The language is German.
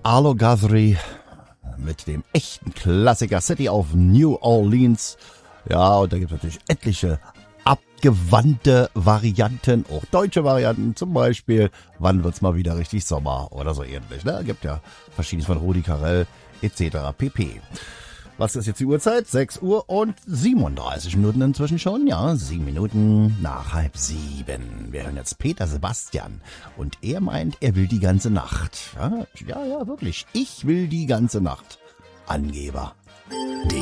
Arlo Guthrie mit dem echten Klassiker City of New Orleans. Ja, und da gibt es natürlich etliche abgewandte Varianten, auch deutsche Varianten, zum Beispiel, wann wird's mal wieder richtig Sommer oder so ähnlich. Ne? Gibt ja verschiedenes von Rudi Carrell etc. pp. Was ist jetzt die Uhrzeit? 6 Uhr und 37 Minuten inzwischen schon. Ja, 7 Minuten nach 6:30. Wir hören jetzt Peter Sebastian. Und er meint, er will die ganze Nacht. Ja, wirklich. Ich will die ganze Nacht. Angeber.